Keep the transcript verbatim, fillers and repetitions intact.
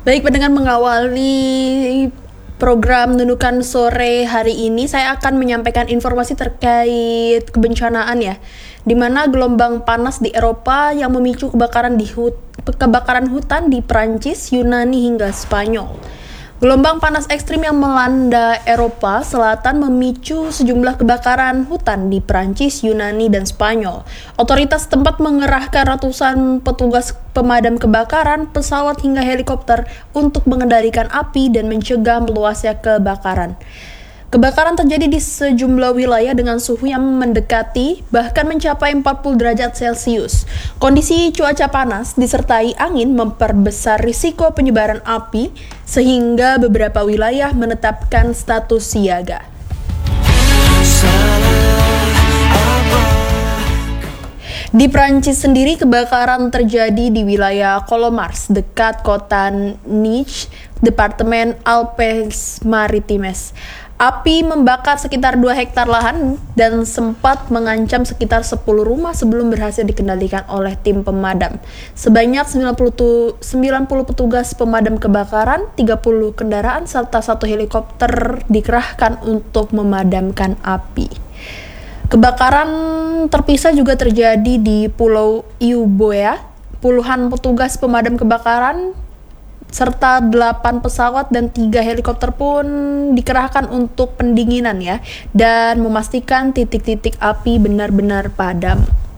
Baik, dengan mengawali program Nunukan Sore hari ini, saya akan menyampaikan informasi terkait kebencanaan ya, di mana gelombang panas di Eropa yang memicu kebakaran di hut, kebakaran hutan di Prancis, Yunani hingga Spanyol. Gelombang panas ekstrim yang melanda Eropa Selatan memicu sejumlah kebakaran hutan di Prancis, Yunani, dan Spanyol. Otoritas setempat mengerahkan ratusan petugas pemadam kebakaran, pesawat hingga helikopter untuk mengendalikan api dan mencegah meluasnya kebakaran. Kebakaran terjadi di sejumlah wilayah dengan suhu yang mendekati bahkan mencapai empat puluh derajat Celcius. Kondisi cuaca panas disertai angin memperbesar risiko penyebaran api sehingga beberapa wilayah menetapkan status siaga. Di Prancis sendiri, kebakaran terjadi di wilayah Colomars, dekat kota Nice, Departemen Alpes-Maritimes. Api membakar sekitar dua hektar lahan dan sempat mengancam sekitar sepuluh rumah sebelum berhasil dikendalikan oleh tim pemadam. Sebanyak sembilan puluh petugas pemadam kebakaran, tiga puluh kendaraan, serta satu helikopter dikerahkan untuk memadamkan api. Kebakaran terpisah juga terjadi di Pulau Euboea. Puluhan petugas pemadam kebakaran serta delapan pesawat dan tiga helikopter pun dikerahkan untuk pendinginan ya, dan memastikan titik-titik api benar-benar padam.